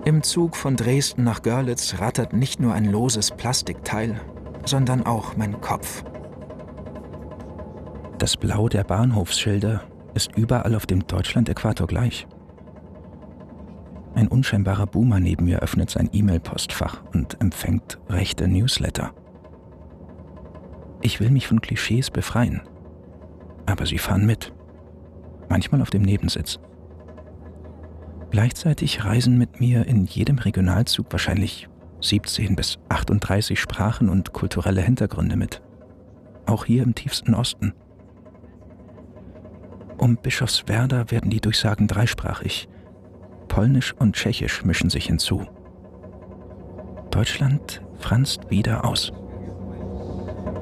Im Zug von Dresden nach Görlitz rattert nicht nur ein loses Plastikteil, sondern auch mein Kopf. Das Blau der Bahnhofsschilder ist überall auf dem Deutschland-Äquator gleich. Ein unscheinbarer Boomer neben mir öffnet sein E-Mail-Postfach und empfängt rechte Newsletter. Ich will mich von Klischees befreien, aber sie fahren mit, manchmal auf dem Nebensitz. Gleichzeitig reisen mit mir in jedem Regionalzug wahrscheinlich 17 bis 38 Sprachen und kulturelle Hintergründe mit, auch hier im tiefsten Osten. Um Bischofswerda werden die Durchsagen dreisprachig. Polnisch und Tschechisch mischen sich hinzu. Deutschland franzt wieder aus.